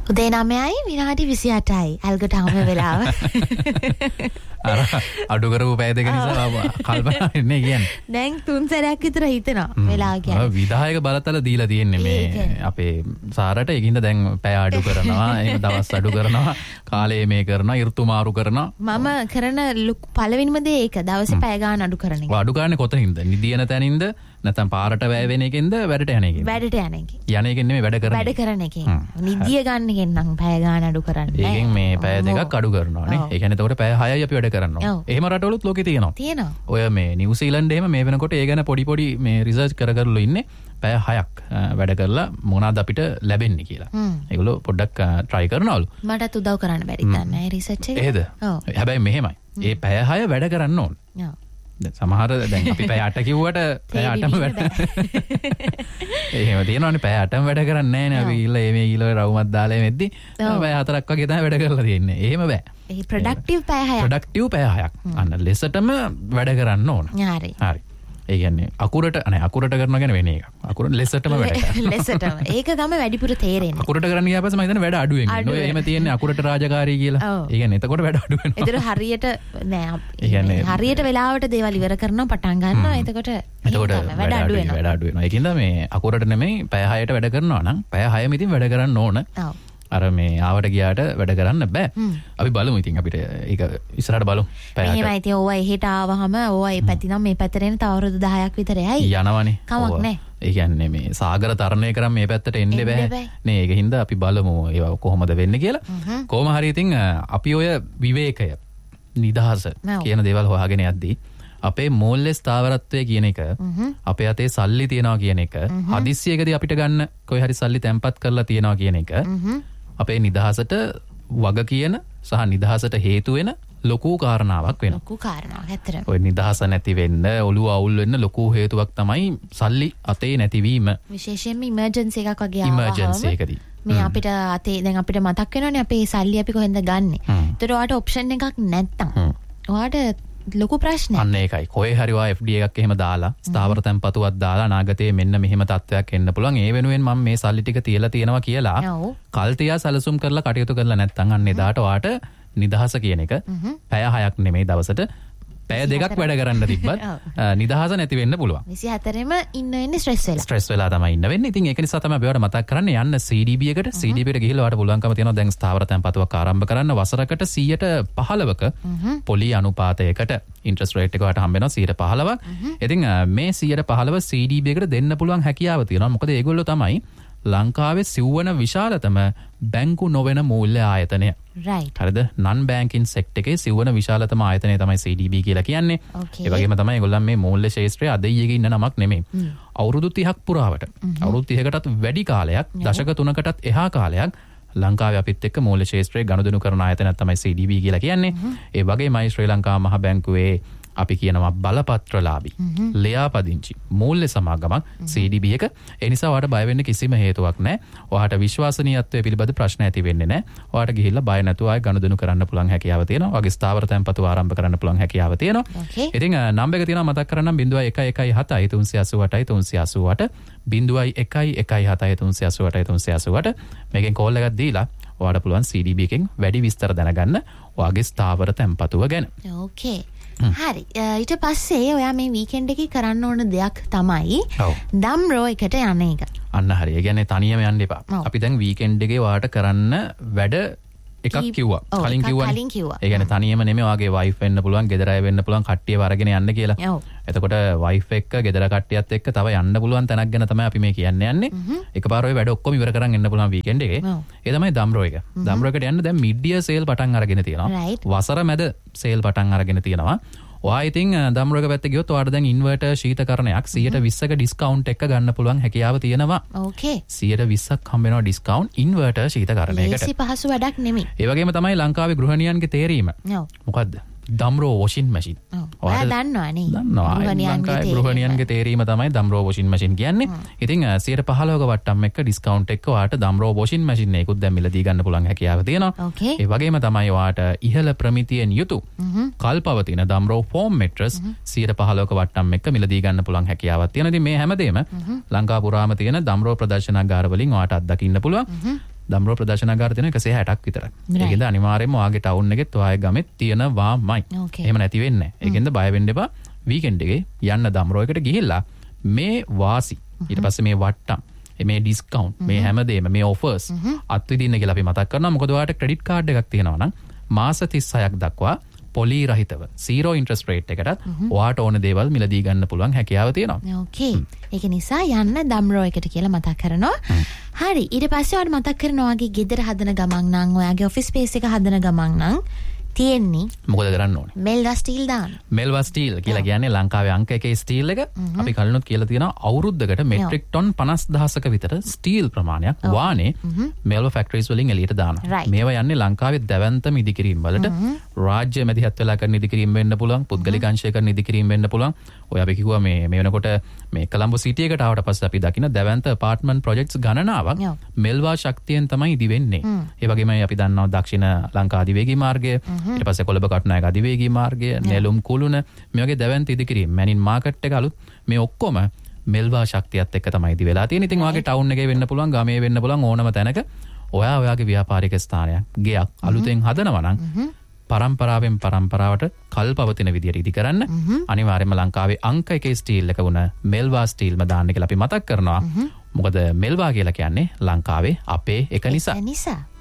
උදේ 9යි විනාඩි 28යි ඇල්ගට හැම වෙලාව. අඩු කරපු පැය දෙක නිසා කල්පනා වෙන්නේ කියන්නේ. දැන් 3 සැරයක් විතර හිතෙනවා වෙලාව කියන්නේ. විධායක බලතල දීලා තියෙන්නේ මේ අපේ සාරට. ඒකින්ද දැන් පැය අඩු කරනවා, එහෙම දවස් අඩු කරනවා, කාලය මේ කරනවා, ඍතු මාරු කරනවා. මම කරන පළවෙනිම දේ ඒක. දවසේ පැය ගාන අඩු කරන එක. අඩු ගානේ කොතනින්ද? නිදියන තැනින්ද නැත්නම් පාරට වැය වෙන එකෙන්ද වැඩට යන එකෙන්ද? වැඩට යන එකෙන්. යන එකෙන් නෙමෙයි වැඩ කරන එකෙන්. නිදිය ගන්න එකෙන් නම් පැය ගාන අඩු කරන්නේ. ඒකෙන් මේ පැය දෙකක් අඩු කරනවා නේ. ඒ කියන්නේ එතකොට පැය 6යි අපි වැඩ කරනවා. එහෙම රටවලුත් ලෝකේ තියෙනවා. ඔය මේ නිව්සීලන්ඩ් එහෙම මේ වෙනකොට ඒ ගැන පොඩි මේ රිසර්ච් කරලා ඉන්නේ. පැය 6ක් වැඩ කරලා මොනවාද අපිට ලැබෙන්නේ කියලා. ඒගොල්ලෝ පොඩ්ඩක් try කරනවලු. මටත් උදව් කරන්න බැරි දන්නේ රිසර්ච් එක. එහෙද? හැබැයි මෙහෙමයි. ඒ පැය 6 වැඩ කරන්න ඕන. දැන් සමහර දැන් අපි පැය 8 කිව්වට පැය 8ම වැඩ. එහෙම තියෙනවනේ පැය 8ම වැඩ කරන්නේ නැහැ නේ. අපි ගිහලා මේ ගිහලා රවුමක් දාලා එමෙද්දි පැය 4ක් වගේ තමයි වැඩ කරලා තියෙන්නේ. එහෙම බෑ. ඒ ප්‍රොඩක්ටිව් පැය 6ක්. ප්‍රොඩක්ටිව් පැය 6ක්. අන්න ලෙසටම වැඩ කරන්න ඕන. හරි. හරි. ඒ කියන්නේ අකුරට කරනවා ගැන වෙන එකක්. අකුරට ලෙසටම වැඩ කරනවා. ලෙසටම. ඒක තමයි වැඩිපුර තේරෙන්නේ. අකුරට කරන්න ගියා පස්සේ මම හිතන්නේ වැඩ අඩු වෙනවා. ඔය එහෙම තියෙන්නේ අකුරට රාජකාරී කියලා. ඒ කියන්නේ එතකොට වැඩ අඩු වෙනවා. ඒතර හරියට නෑ. හරියට වෙලාවට දේවල් ඉවර කරනවා පටන් ගන්නවා. එතකොට වැඩ අඩු වෙනවා. වැඩ අඩු වෙනවා. ඒකින්ද මේ අකුරට නෙමෙයි පැය 6ට වැඩ කරනවා නම් පැය 6ම ඉතින් වැඩ කරන්න ඕන. ඔව්. අර මේ ආවට ගියාට වැඩ කරන්න බෑ. අපි බලමු ඉතින් අපිට ඒක ඉස්සරහට බලමු. මෙහෙමයි ඉතින් ඕවා එහෙට ආවහම ඕවා ඒ පැති නම් මේ පැත්තට එන තව අවුරුදු 10ක් විතර යයි. යනවනේ. කමක් නෑ. ඒ කියන්නේ මේ සාගර තරණය කරන් මේ පැත්තට එන්න බෑ. නේ ඒකින්ද අපි බලමු ඒවා කොහොමද වෙන්නේ කියලා. කොහොම හරි ඉතින් අපි ඔය විවේකය නිදහස කියන දේවල් හොයාගෙන යද්දී අපේ මූල්‍ය ස්ථාවරත්වය කියන එක අපේ අතේ සල්ලි තියනවා කියන එක හදිස්සියකදී අපිට ගන්න කොයි හරි සල්ලි තැම්පත් කරලා තියනවා කියන එක අපේ නිදහසට වග කියන සහ නිදහසට හේතු වෙන ලොකු කාරණාවක් වෙනවා. ලොකු කාරණාවක් ඇත්තටම. ඔය නිදහස නැති වෙන්න ඔළුව අවුල් වෙන්න ලොකු හේතුවක් තමයි සල්ලි අතේ නැතිවීම. විශේෂයෙන්ම ඉමර්ජන්සි එකක් වගේ ආවම ඉමර්ජන්සි එකදී මේ අපිට අතේ දැන් අපිට මතක් වෙනවනේ අපේ සල්ලි අපි කොහෙන්ද ගන්නෙ. ඒතර ඔයාට ඔප්ෂන් එකක් නැත්තම් ඔයාට ලොකු ප්‍රශ්නයක්. අන්න ඒකයි. කොහේ හරි වා FD එකක් එහෙම දාලා ස්ථාවර තැන්පතුවක් දාලා අනාගතයේ මෙන්න මෙහෙම තත්ත්වයක් එන්න පුළුවන්. ඒ වෙනුවෙන් මම මේ සල්ලි ටික තියලා තියෙනවා කියලා කල් තියා සැලසුම් කරලා කටයුතු කරලා නැත්නම් අන්න එදාට ඔයාට නිදහස කියන එක පැය 6ක් නෙමෙයි දවසට පැය 2ක් වැඩ කරන්න තිබ්බත් නිදහස නැති වෙන්න පුළුවන්. 24ෙම ඉන්නේ ස්ට්‍රෙස් වෙලා තමයි ඉන්න වෙන්නේ. ඉතින් ඒක නිසා තමයි අපි ඔයාලට මතක් කරන්නේ යන්න CDB එකට. CDB එකට ගිහිල්ලා ඔයාලට පුළුවන්කම තියෙනවා දැන් ස්ථාවර තැන්පතුවක් ආරම්භ කරන්න වසරකට 15%ක පොලි අනුපාතයකට ඉන්ට්‍රස්ට් රේට් එක ඔයාලට හම්බ වෙනවා 15%ක්. ඉතින් මේ 15% CDB එකට දෙන්න පුළුවන් හැකියාව තියෙනවා. මොකද ඒගොල්ලෝ තමයි ලංකාවේ සිව්වන විශාලතම බැංකු නොවන මූල්‍ය ආයතනය. right. හරිද? non banking sector එකේ සිව්වන විශාලතම ආයතනය තමයි CDB කියලා කියන්නේ. ඒ වගේම තමයි ඒගොල්ලන් මේ මූල්‍ය ශාස්ත්‍රයේ අධ්‍යයයේ ඉන්න නමක් නෙමෙයි. අවුරුදු 30ක් පුරාවට අවුරුදු 30කටත් වැඩි කාලයක් දශක 3කටත් එහා කාලයක් ලංකාවේ අපිත් එක්ක මූල්‍ය ශාස්ත්‍රයේ ගනුදෙනු කරන ආයතනයක් තමයි CDB කියලා කියන්නේ. ඒ වගේමයි ශ්‍රී ලංකා මහ බැංකුවේ අපි කියනවා බලපත්‍රලාභී ලෙයාපදිංචි මූල්‍ය සමාගමක් CDB එක. ඒ නිසා ඔයාලට බය වෙන්න කිසිම හේතුවක් නැහැ. ඔයාලට විශ්වාසනීයත්වය පිළිබඳ ප්‍රශ්න ඇති වෙන්නේ නැහැ. ඔයාලට ගිහිල්ලා බය නැතුව ආයෙ ගනුදෙනු කරන්න පුළුවන් හැකියාව තියෙනවා. ඔයාගේ ස්ථාවර තැන්පතු ආරම්භ කරන්න පුළුවන් හැකියාව තියෙනවා. ඉතින් නම්බර් එක තියෙනවා මතක් කරගන්න 0117 මේකෙන් කෝල් එකක් දීලා ඔයාලට පුළුවන් CDB එකෙන් වැඩි විස්තර දැනගන්න ඔයාගේ ස්ථාවර තැන්පතුව ගැන. ඕකේ. හරි. ඊට පස්සේ ඔයා මේ වීකෙන්ඩ් එකේ කරන්න ඕන දෙයක් තමයි දම්රෝ එකට යන එක. අන්න හරි. ඒ කියන්නේ තනියම යන්න එපා. අපි දැන් වීකෙන්ඩ් එකේ ඔයාලට කරන්න වැඩ එකක් කිව්වා. කලින් කිව්වනේ. ඒ කියන්නේ තනියම නෙමෙයි ඔයාගේ වයිෆ් වෙන්න පුළුවන්, ගෙදර අය වෙන්න පුළුවන්, කට්ටියව අරගෙන යන්න කියලා. එතකොට වයිෆ් එක්ක ගෙදර කට්ටියත් එක්ක තව යන්න පුළුවන් තැනක් ගැන තමයි අපි මේ කියන්න යන්නේ. එකපාර ඔය වැඩ ඔක්කොම ඉවර කරන් එන්න පුළුවන් වීකෙන්ඩ් එකේ. ඒ තමයි දම්රෝ එක. දම්රෝ එකට යන්න දැන් මිඩ්ඩිය සේල් පටන් අරගෙන තියෙනවා. වසර මැද සේල් පටන් අරගෙන තියෙනවා. ඔයා ඉතින් දම්රෝ එක පැත්තේ ගියොත් ඔයාලට දැන් ඉන්වර්ටර් ශීතකරණයක් 120ක ඩිස්කවුන්ට් එක ගන්න පුළුවන් හැකියාව තියෙනවා. ඕකේ. 120ක් හම්බ වෙනවා ඩිස්කවුන්ට් ඉන්වර්ටර් ශීතකරණයකට. ඒසි පහසු වැඩක් නෙමෙයි. ඒ වගේම තමයි ලංකාවේ ගෘහණියන්ගේ තේරීම. මොකද්ද? දම්රෝ වොෂින් මැෂින්. ඔයා දන්නවනේ. දන්නවා. ගෘහණියන්ගේ තේරීම තමයි දම්රෝ වොෂින් මැෂින් කියන්නේ. ඉතින් 115ක වට්ටම් එක්ක ඩිස්කවුන්ට් එක ඔයාට දම්රෝ වොෂින් මැෂින් එකකුත් දැන් මිලදී ගන්න පුළුවන් හැකියාව තියෙනවා. ඒ වගේම තමයි ඔයාට ඉහළ ප්‍රමිතියෙන් යුතු කල්පවතින දම්රෝ ෆෝම් මෙට්‍රස් 115ක වට්ටම් එක්ක මිලදී ගන්න පුළුවන් හැකියාවක් තියෙනවා. ඉතින් මේ හැමදේම ලංකා පුරාම තියෙන දම්රෝ ප්‍රදර්ශනාගාර වලින් ඔයාට අත්දකින්න පුළුවන්. දම්රෝ ප්‍රදර්ශනාගාර තියෙන 160ක් විතර. ඒකෙන්ද අනිවාර්යයෙන්ම ඔයාගේ ටවුන් එකෙත් ඔයාගේ ගමෙත් තියෙනවාමයි. එහෙම නැති වෙන්නේ නැහැ. ඒකෙන්ද බය වෙන්න එපා. වීකෙන්ඩ් එකේ යන්න දම්රෝ එකට ගිහිල්ලා මේ වාසි ඊට පස්සේ මේ වට්ටම් මේ ඩිස්කවුන්ට් මේ හැමදේම මේ ඔෆර්ස් අත්විඳින්න කියලා අපි මතක් කරනවා. මොකද ඔයාලට ක්‍රෙඩිට් කාඩ් එකක් තියෙනවා නම් මාස 36ක් දක්වා පොලි රහිතව 0 ඉන්ට්‍රස්ට් රේට් එකටත් ඔයාට ඕන දේවල් මිලදී ගන්න පුළුවන් හැකියාව තියෙනවා. ඕකේ. ඒක නිසා යන්න දම්රෝ එකට කියලා මතක් කරනවා. හරි. ඊට පස්සේ ඔයාලට මතක් කරනවා ඔයාගේ ගෙදර හදන ගමන් නම් ඔයාගේ ඔෆිස් ස්පේස් එක හදන ගමන් නම් තියෙන්නේ මොකද කරන්න ඕනේ? මෙල්වා ස්ටීල් දාන්න. මෙල්වා ස්ටීල් කියලා කියන්නේ ලංකාවේ අංක 1 ස්ටීල් එක. අපි කලිනුත් කියලා තියෙනවා අවුරුද්දකට මෙට්‍රික් ටොන් 50000ක විතර ස්ටීල් ප්‍රමාණයක් වානේ මෙල්වා ෆැක්ටරිස් වලින් එළියට දානවා. මේවා යන්නේ ලංකාවේ දැවැන්තම ඉදිකිරීම් වලට. රාජ්‍ය මැදිහත් වෙලා කරන ඉදිකිරීම් වෙන්න පුළුවන්, පුද්ගලික අංශය කරන ඉදිකිරීම් වෙන්න පුළුවන්. ඔය අපි කිව්වා මේ වෙනකොට මේ කොළඹ සිටි එකට ආවට පස්සේ අපි දකින දැවැන්ත ඇපාර්ට්මන්ට් ප්‍රොජෙක්ට්ස් ගණනාවක් මෙල්වා ශක්තියෙන් තමයි ඉදි වෙන්නේ. ඒ වගේම අපි දන්නවා දක්ෂිණ ලංකා අධිවේගී මාර්ගය, ඊට පස්සේ කොළඹ කටුනායක අධිවේගී මාර්ගය, නෙළුම් කුළුණ මේ වගේ දැවැන්ත ඉදිකිරීම් මැනින් මාකට් එක අලුත් මේ ඔක්කොම මෙල්වා ශක්තියත් එක්ක තමයි ඉදි වෙලා තියෙන්නේ. ඉතින් ඔයාගේ ටවුන් එකේ වෙන්න පුළුවන්, ගමේ වෙන්න පුළුවන් ඕනම තැනක ඔයාගේ ව්‍යාපාරික ස්ථානයක්, ගෙයක් අලුතෙන් හදනවා නම් පරම්පරාවෙන් පරම්පරාවට කල්පවතින විදියට ඉදි කරන්න අනිවාර්යයෙන්ම ලංකාවේ අංක 1 ස්ටීල් එක වුණ මෙල්වා ස්ටීල්ම දාන්න කියලා අපි මතක් කරනවා. මොකද මෙල්වා කියලා කියන්නේ ලංකාවේ අපේ එක නිසා.